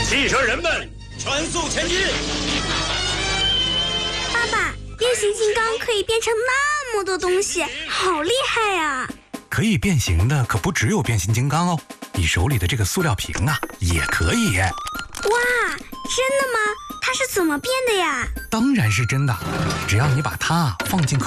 汽车人们，全速前进！ 爸爸，变形金刚可以变成那么多东西，好厉害呀！ 可以变形的可不只有变形金刚哦，你手里的这个塑料瓶啊，也可以。 哇，真的吗？它是怎么变的呀？ 当然是真的，只要你把它放进